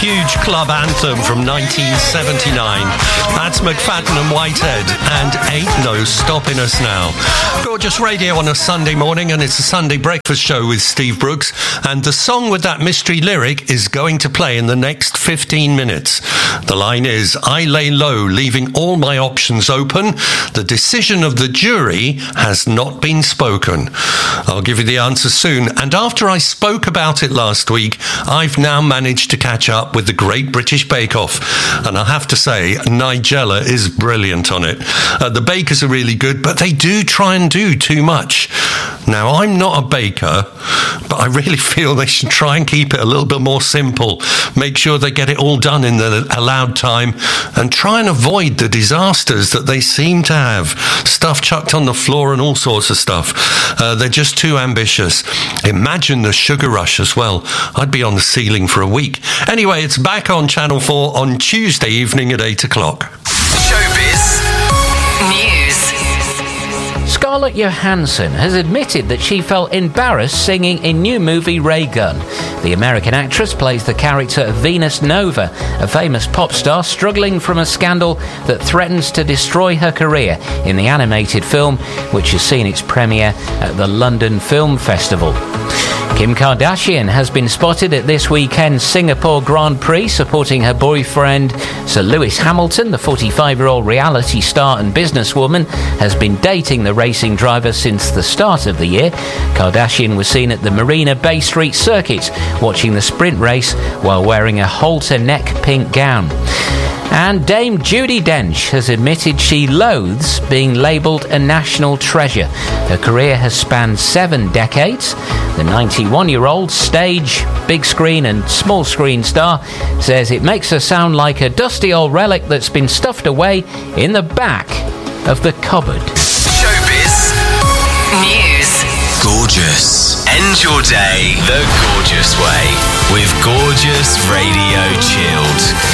huge club anthem from 1979. That's McFadden and Whitehead, and Ain't No Stopping Us Now. Gorgeous radio on a Sunday morning, and it's a Sunday breakfast show with Steve Brooks, and the song with that mystery lyric is going to play in the next 15 minutes. The line is, I lay low, leaving all my options open. The decision of the jury has not been spoken. I'll give you the answer soon, and after I spoke about it last week, I've now managed to catch up with the Great British Bake Off, and I have to say, Nigella is brilliant on it. The bakers are really good, but they do try and do too much. Now, I'm not a baker, but I really feel they should try and keep it a little bit more simple. Make sure they get it all done in the allowed time, and try and avoid the disasters that they seem to have. Stuff chucked on the floor and all sorts of stuff. They're just too ambitious. Imagine the sugar rush as well. I'd be on the ceiling for a week. Anyway, it's back on Channel 4 on Tuesday evening at 8 o'clock. Showbiz News. Scarlett Johansson has admitted that she felt embarrassed singing in new movie Ray Gun. The American actress plays the character of Venus Nova, a famous pop star struggling from a scandal that threatens to destroy her career in the animated film, which has seen its premiere at the London Film Festival. Kim Kardashian has been spotted at this weekend's Singapore Grand Prix supporting her boyfriend Sir Lewis Hamilton. The 45-year-old reality star and businesswoman has been dating the racing driver since the start of the year. Kardashian was seen at the Marina Bay Street circuit watching the sprint race while wearing a halter neck pink gown. And Dame Judi Dench has admitted she loathes being labelled a national treasure. Her career has spanned 7 decades. The 91-year-old stage, big screen and small screen star says it makes her sound like a dusty old relic that's been stuffed away in the back of the cupboard. Showbiz News. Gorgeous. End your day the gorgeous way with Gorgeous Radio Chilled.